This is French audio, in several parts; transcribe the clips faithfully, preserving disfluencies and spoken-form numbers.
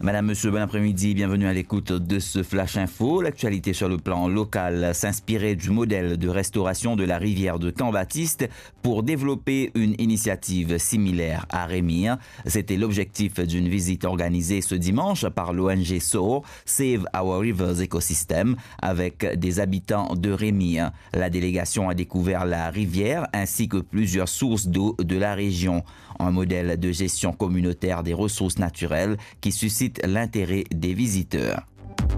Madame, Monsieur, bon après-midi, bienvenue à l'écoute de ce Flash Info. L'actualité sur le plan local s'inspirait du modèle de restauration de la rivière de Caen-Baptiste pour développer une initiative similaire à Rémy. C'était l'objectif d'une visite organisée ce dimanche par l'O N G S O R, Save Our Rivers Ecosystem, avec des habitants de Rémy. La délégation a découvert la rivière ainsi que plusieurs sources d'eau de la région. Un modèle de gestion communautaire des ressources naturelles qui suscite l'intérêt des visiteurs.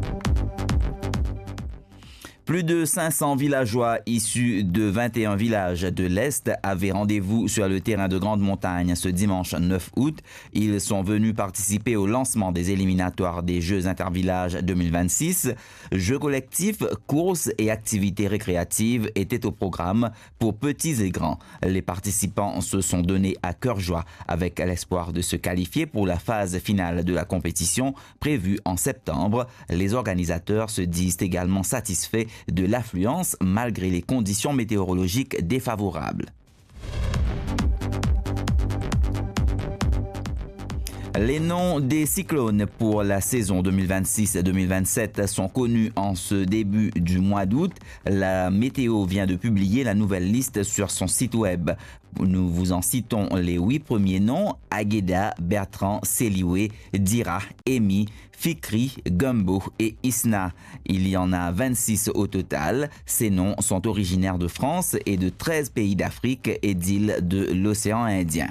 Plus de cinq cents villageois issus de vingt et un villages de l'Est avaient rendez-vous sur le terrain de Grande Montagne ce dimanche neuf août. Ils sont venus participer au lancement des éliminatoires des Jeux Intervillages deux mille vingt-six. Jeux collectifs, courses et activités récréatives étaient au programme pour petits et grands. Les participants se sont donnés à cœur joie avec l'espoir de se qualifier pour la phase finale de la compétition prévue en septembre. Les organisateurs se disent également satisfaits de l'affluence malgré les conditions météorologiques défavorables. Les noms des cyclones pour la saison deux mille vingt-six deux mille vingt-sept sont connus en ce début du mois d'août. La météo vient de publier la nouvelle liste sur son site web. Nous vous en citons les huit premiers noms: Agueda, Bertrand, Seliwe, Dira, Emi, Fikri, Gumbo et Isna. Il y en a vingt-six au total. Ces noms sont originaires de France et de treize pays d'Afrique et d'îles de l'océan Indien.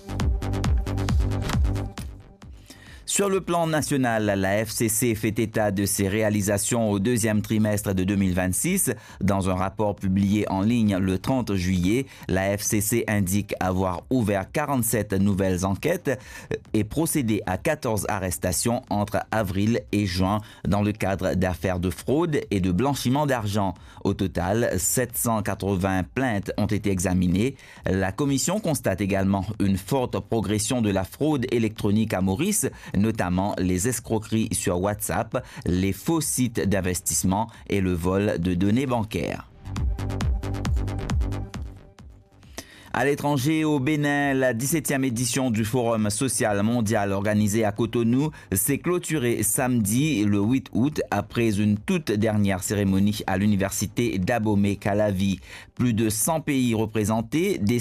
Sur le plan national, la F C C fait état de ses réalisations au deuxième trimestre de deux mille vingt-six. Dans un rapport publié en ligne le trente juillet, la F C C indique avoir ouvert quarante-sept nouvelles enquêtes et procédé à quatorze arrestations entre avril et juin dans le cadre d'affaires de fraude et de blanchiment d'argent. Au total, sept cent quatre-vingts plaintes ont été examinées. La commission constate également une forte progression de la fraude électronique à Maurice, notamment les escroqueries sur WhatsApp, les faux sites d'investissement et le vol de données bancaires. À l'étranger, au Bénin, la dix-septième édition du Forum social mondial organisé à Cotonou s'est clôturée samedi le huit août après une toute dernière cérémonie à l'université d'Abomey-Calavi. Plus de cent pays représentés, des